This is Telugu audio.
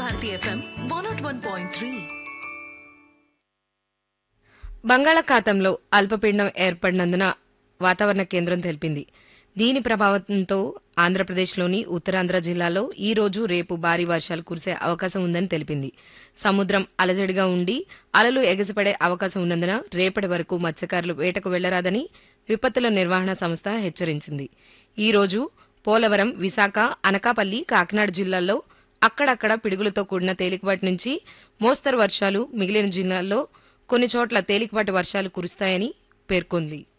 భారతి ఎఫ్ఎం 101.3. బంగాళాఖాతంలో అల్పపీడనం ఏర్పడినందున వాతావరణ కేంద్రం తెలిపింది. దీని ప్రభావంతో ఆంధ్రప్రదేశ్లోని ఉత్తరాంధ్ర జిల్లాలో ఈ రోజు రేపు భారీ వర్షాలు కురిసే అవకాశం ఉందని తెలిపింది. సముద్రం అలజడిగా ఉండి అలలు ఎగసిపడే అవకాశం ఉన్నందున రేపటి వరకు మత్స్యకారులు వేటకు వెళ్లరాదని విపత్తుల నిర్వహణ సంస్థ హెచ్చరించింది. ఈ రోజు పోలవరం, విశాఖ, అనకాపల్లి, కాకినాడ జిల్లాల్లో అక్కడక్కడ పిడుగులతో కూడిన తేలికపాటి నుంచి మోస్తరు వర్షాలు, మిగిలిన జిల్లాల్లో కొన్ని చోట్ల తేలికపాటి వర్షాలు కురుస్తాయని పేర్కొంది.